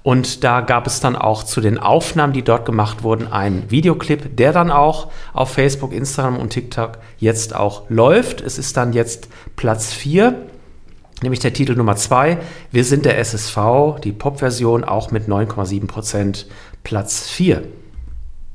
Und da gab es dann auch zu den Aufnahmen, die dort gemacht wurden, einen Videoclip, der dann auch auf Facebook, Instagram und TikTok jetzt auch läuft. Es ist dann jetzt Platz 4, nämlich der Titel Nummer 2. Wir sind der SSV, die Pop-Version, auch mit 9,7% Platz 4.